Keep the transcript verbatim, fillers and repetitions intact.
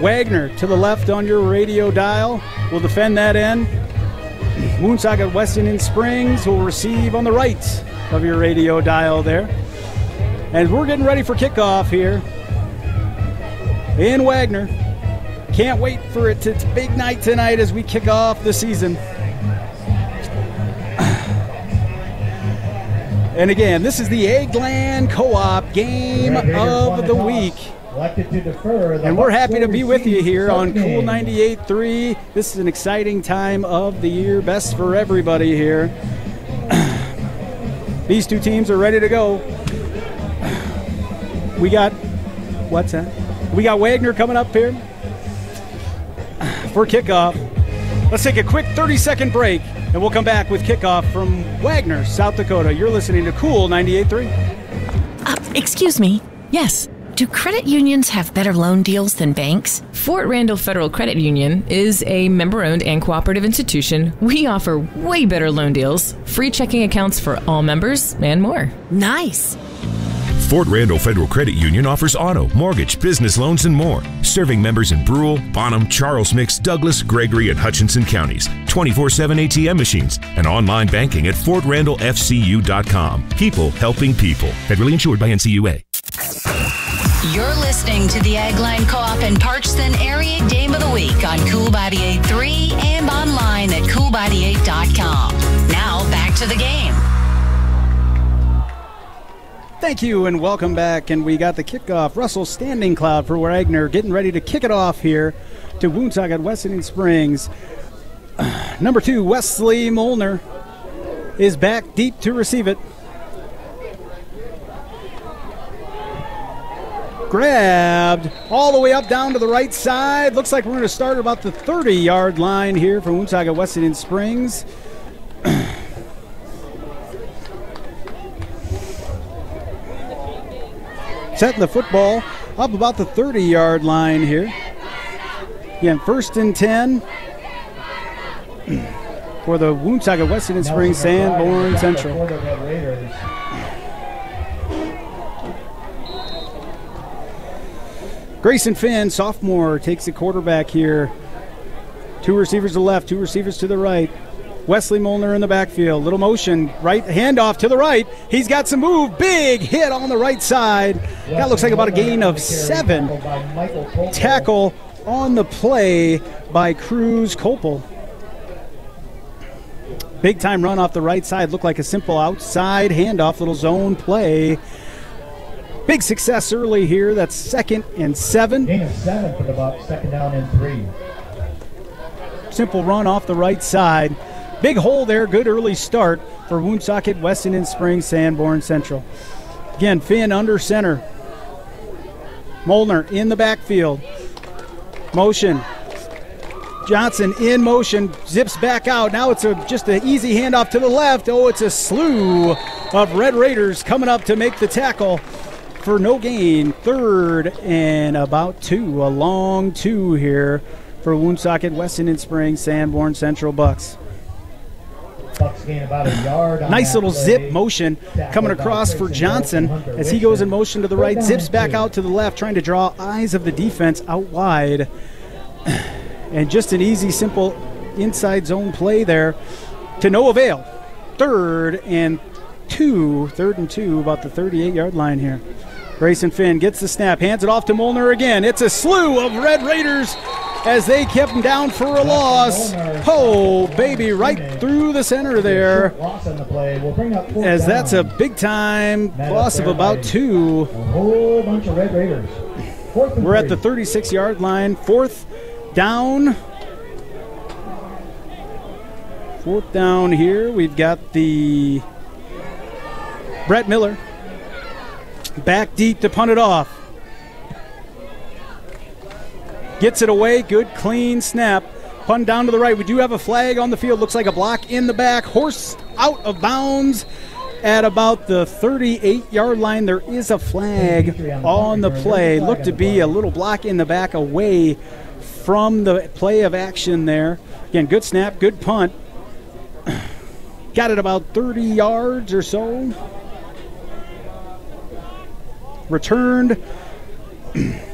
Wagner to the left on your radio dial will defend that end. Woonsocket West Indian Springs will receive on the right of your radio dial there. And we're getting ready for kickoff here in Wagner. Can't wait for it. It's a big night tonight as we kick off the season. And again, this is the Eggland Co-op game of the week. And we're happy to be with you here on Cool ninety-eight point three. This is an exciting time of the year. Best for everybody here. These two teams are ready to go. We got, what's that? We got Wagner coming up here for kickoff. Let's take a quick thirty-second break, and we'll come back with kickoff from Wagner, South Dakota. You're listening to Cool ninety-eight point three. Uh, excuse me. Yes. Do credit unions have better loan deals than banks? Fort Randall Federal Credit Union is a member-owned and cooperative institution. We offer way better loan deals, free checking accounts for all members, and more. Nice. Fort Randall Federal Credit Union offers auto, mortgage, business loans, and more. Serving members in Brule, Bonham, Charles Mix, Douglas, Gregory, and Hutchinson counties. twenty-four seven A T M machines and online banking at fort randall f c u dot com. People helping people. Federally insured by N C U A. You're listening to the Eggland Co-op and Parchton Area Game of the Week on Cool ninety-eight point three and online at cool ninety-eight dot com. Now back to the game. Thank you and welcome back. And we got the kickoff. Russell Standing Cloud for Wagner getting ready to kick it off here to Woonsocket West Indian Springs. Uh, number two, Wesley Molnar is back deep to receive it. Grabbed all the way up down to the right side. Looks like we're going to start about the thirty-yard line here for Woonsocket West Indian Springs. Setting the football up about the thirty-yard line here. Again, first and ten for the Woonsocket West Indian Springs Sanborn Central. Grayson Finn, sophomore, takes the quarterback here. Two receivers to the left, two receivers to the right. Wesley Molnar in the backfield. Little motion, right handoff to the right. He's got some move. Big hit on the right side. That looks like about a gain of seven. Tackle on the play by Cruz Copel. Big time run off the right side. Looked like a simple outside handoff, little zone play. Big success early here. That's second and seven. Gain of seven for the Bucs. Second down and three. Simple run off the right side. Big hole there. Good early start for Woonsocket West Indian Springs Sanborn Central. Again, Finn under center. Molnar in the backfield. Motion. Johnson in motion. Zips back out. Now it's a just an easy handoff to the left. Oh, it's a slew of Red Raiders coming up to make the tackle for no gain. Third and about two. A long two here for Woonsocket West Indian Springs Sanborn Central Bucks. Bucks gain about a yard. Nice little zip motion coming across for Johnson as he goes in motion to the right, zips back out to the left, trying to draw eyes of the defense out wide. And just an easy, simple inside zone play there to no avail. Third and two, third and two, about the thirty-eight-yard line here. Grayson Finn gets the snap, hands it off to Molnar again. It's a slew of Red Raiders as they kept him down for a loss. Oh, baby, right through the center there. As that's a big-time loss of about two. A whole bunch of Red Raiders. We're at the thirty-six-yard line. Fourth down. Fourth down here. We've got the Brett Miller. Back deep to punt it off. Gets it away. Good, clean snap. Punt down to the right. We do have a flag on the field. Looks like a block in the back. Horse out of bounds at about the thirty-eight-yard line. There is a flag on the play. Looked to be a little block in the back away from the play of action there. Again, good snap, good punt. Got it about thirty yards or so. Returned